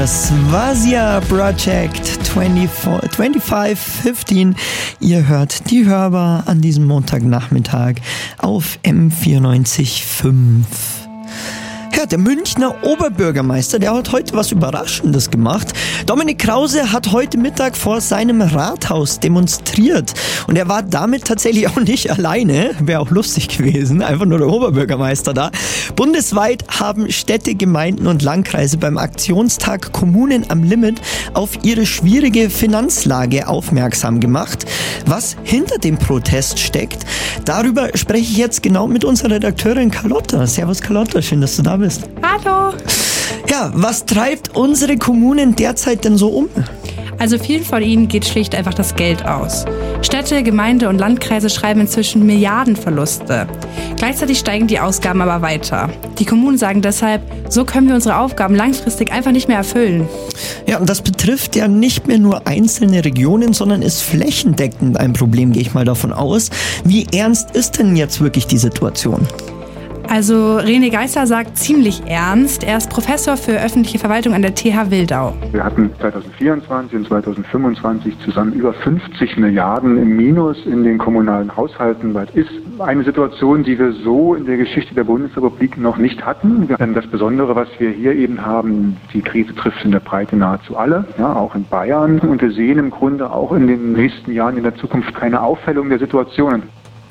Swasia Project 2515. Ihr hört die Hörbar an diesem Montagnachmittag auf M94.5. Ja, der Münchner Oberbürgermeister, der hat heute was Überraschendes gemacht. Dominik Krause hat heute Mittag vor seinem Rathaus demonstriert. Und er war damit tatsächlich auch nicht alleine. Wäre auch lustig gewesen, einfach nur der Oberbürgermeister da. Bundesweit haben Städte, Gemeinden und Landkreise beim Aktionstag Kommunen am Limit auf ihre schwierige Finanzlage aufmerksam gemacht. Was hinter dem Protest steckt, darüber spreche ich jetzt genau mit unserer Redakteurin Carlotta. Servus Carlotta, schön, dass du da bist. Hallo! Ja, was treibt unsere Kommunen derzeit denn so um? Also vielen von ihnen geht schlicht einfach das Geld aus. Städte, Gemeinde und Landkreise schreiben inzwischen Milliardenverluste. Gleichzeitig steigen die Ausgaben aber weiter. Die Kommunen sagen deshalb, so können wir unsere Aufgaben langfristig einfach nicht mehr erfüllen. Ja, und das betrifft ja nicht mehr nur einzelne Regionen, sondern ist flächendeckend ein Problem, gehe ich mal davon aus. Wie ernst ist denn jetzt wirklich die Situation? Also René Geisler sagt ziemlich ernst. Er ist Professor für öffentliche Verwaltung an der TH Wildau. Wir hatten 2024 und 2025 zusammen über 50 Milliarden im Minus in den kommunalen Haushalten. Das ist eine Situation, die wir so in der Geschichte der Bundesrepublik noch nicht hatten. Das Besondere, was wir hier eben haben, die Krise trifft in der Breite nahezu alle, ja, auch in Bayern. Und wir sehen im Grunde auch in den nächsten Jahren in der Zukunft keine Aufhellung der Situation.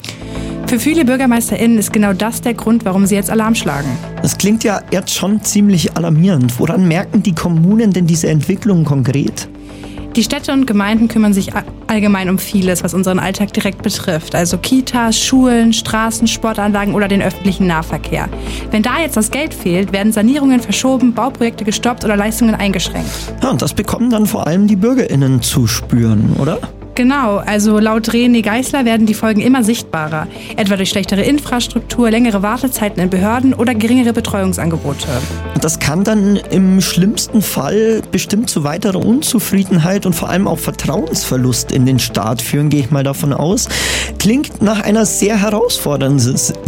Für viele BürgermeisterInnen ist genau das der Grund, warum sie jetzt Alarm schlagen. Das klingt ja jetzt schon ziemlich alarmierend. Woran merken die Kommunen denn diese Entwicklung konkret? Die Städte und Gemeinden kümmern sich allgemein um vieles, was unseren Alltag direkt betrifft. Also Kitas, Schulen, Straßen, Sportanlagen oder den öffentlichen Nahverkehr. Wenn da jetzt das Geld fehlt, werden Sanierungen verschoben, Bauprojekte gestoppt oder Leistungen eingeschränkt. Ja, und das bekommen dann vor allem die BürgerInnen zu spüren, oder? Genau, also laut René Geisler werden die Folgen immer sichtbarer, etwa durch schlechtere Infrastruktur, längere Wartezeiten in Behörden oder geringere Betreuungsangebote. Das kann dann im schlimmsten Fall bestimmt zu weiterer Unzufriedenheit und vor allem auch Vertrauensverlust in den Staat führen, gehe ich mal davon aus. Klingt nach einer sehr herausfordernden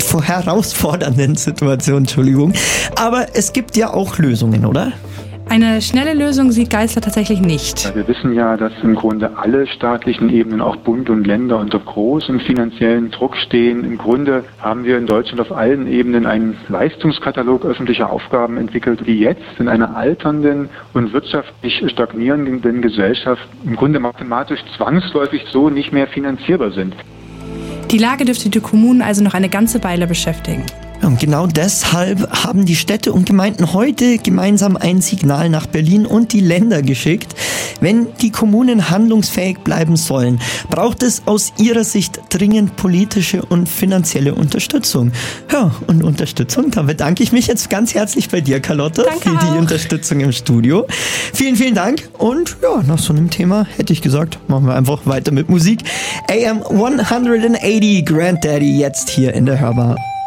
Situation, Entschuldigung. Aber es gibt ja auch Lösungen, oder? Eine schnelle Lösung sieht Geisler tatsächlich nicht. Wir wissen ja, dass im Grunde alle staatlichen Ebenen, auch Bund und Länder, unter großem finanziellen Druck stehen. Im Grunde haben wir in Deutschland auf allen Ebenen einen Leistungskatalog öffentlicher Aufgaben entwickelt, die jetzt in einer alternden und wirtschaftlich stagnierenden Gesellschaft im Grunde mathematisch zwangsläufig so nicht mehr finanzierbar sind. Die Lage dürfte die Kommunen also noch eine ganze Weile beschäftigen. Und genau deshalb haben die Städte und Gemeinden heute gemeinsam ein Signal nach Berlin und die Länder geschickt. Wenn die Kommunen handlungsfähig bleiben sollen, braucht es aus ihrer Sicht dringend politische und finanzielle Unterstützung. Ja, und Unterstützung, da bedanke ich mich jetzt ganz herzlich bei dir, Carlotta, für die Unterstützung im Studio. Vielen, vielen Dank. Und ja, nach so einem Thema hätte ich gesagt, machen wir einfach weiter mit Musik. AM 180 Granddaddy jetzt hier in der Hörbar.